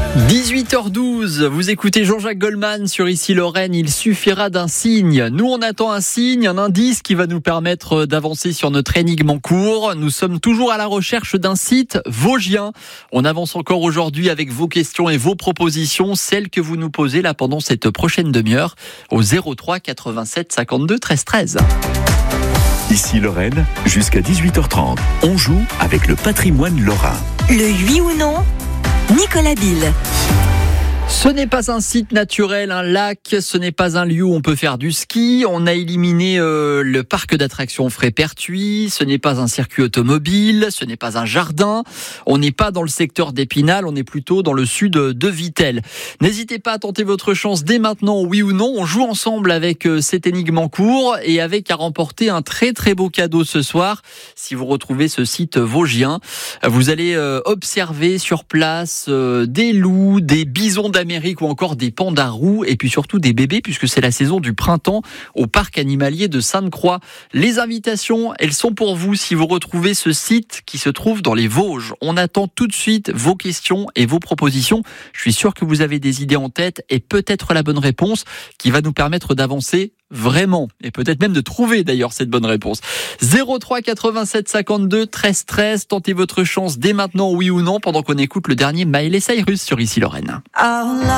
18h12, vous écoutez Jean-Jacques Goldman sur Ici Lorraine, il suffira d'un signe. Nous on attend un signe, un indice qui va nous permettre d'avancer sur notre énigme en cours. Nous sommes toujours à la recherche d'un site vosgien. On avance encore aujourd'hui avec vos questions et vos propositions, celles que vous nous posez là pendant cette prochaine demi-heure au 03 87 52 13 13. Ici Lorraine, jusqu'à 18h30, on joue avec le patrimoine lorrain. Le oui ou non, Nicolas Bill. Ce n'est pas un site naturel, un lac, ce n'est pas un lieu où on peut faire du ski. On a éliminé le parc d'attractions Fray-Pertuis, ce n'est pas un circuit automobile, ce n'est pas un jardin. On n'est pas dans le secteur d'Épinal, on est plutôt dans le sud de Vittel. N'hésitez pas à tenter votre chance dès maintenant, oui ou non. On joue ensemble avec cette énigme en cours et avec à remporter un très très beau cadeau ce soir. Si vous retrouvez ce site vosgien, vous allez observer sur place des loups, des bisons d'Amérique ou encore des pandas roux et puis surtout des bébés puisque c'est la saison du printemps au parc animalier de Sainte-Croix. Les invitations, elles sont pour vous si vous retrouvez ce site qui se trouve dans les Vosges. On attend tout de suite vos questions et vos propositions. Je suis sûr que vous avez des idées en tête et peut-être la bonne réponse qui va nous permettre d'avancer vraiment, et peut-être même de trouver d'ailleurs cette bonne réponse. 03 87 52 13 13, tentez votre chance dès maintenant, oui ou non, pendant qu'on écoute le dernier Miley Cyrus sur Ici Lorraine.